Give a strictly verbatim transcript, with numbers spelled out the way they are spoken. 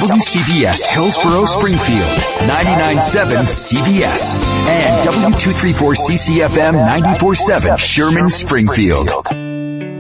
W C B S Hillsborough Springfield, ninety-nine point seven C B S, and W two thirty-four C C F M ninety-four point seven Sherman Springfield.